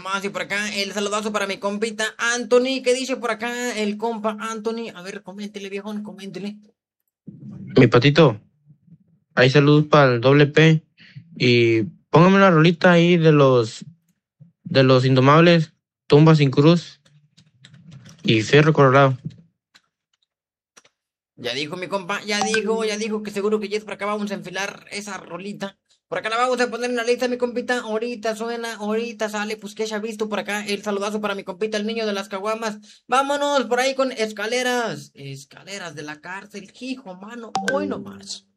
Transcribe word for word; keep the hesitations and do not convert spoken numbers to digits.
nomás. Y por acá el saludazo para mi compita Anthony. ¿Qué dice por acá el compa Anthony? A ver, coméntele, viejón, coméntele. Mi patito, hay salud para el doble P. Y póngame una rolita ahí de los de los Indomables, Tumba sin Cruz y Fierro Colorado. Ya dijo mi compa, ya dijo, ya dijo que seguro que ya es por acá vamos a enfilar esa rolita. Por acá la vamos a poner en la lista, mi compita. Ahorita suena, ahorita sale, pues que haya visto por acá el saludazo para mi compita, el niño de las caguamas. Vámonos por ahí con escaleras, escaleras de la cárcel, hijo, mano, hoy nomás.